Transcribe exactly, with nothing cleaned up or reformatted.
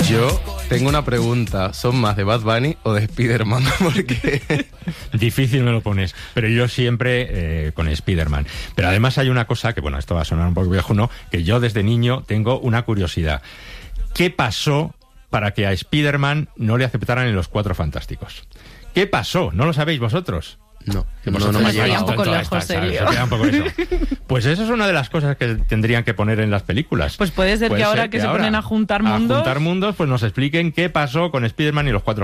Yo tengo una pregunta. ¿Son más de Bad Bunny o de Spider-Man? Porque... Difícil me lo pones, pero yo siempre eh, con Spider-Man. Pero además hay una cosa que, bueno, esto va a sonar un poco viejo, ¿no? Que yo desde niño tengo una curiosidad. ¿Qué pasó para que a Spider-Man no le aceptaran en los Cuatro Fantásticos? ¿Qué pasó? ¿No lo sabéis vosotros? No, que no, vosotros no me ha habéis llegado. visto un poco toda lejos, esta, ¿sabes? serio. Se queda un poco eso. Pues eso es una de las cosas que tendrían que poner en las películas. Pues puede ser Puede que ahora ser que se ahora, ponen a juntar mundos... A juntar mundos, pues nos expliquen qué pasó con Spider-Man y los Cuatro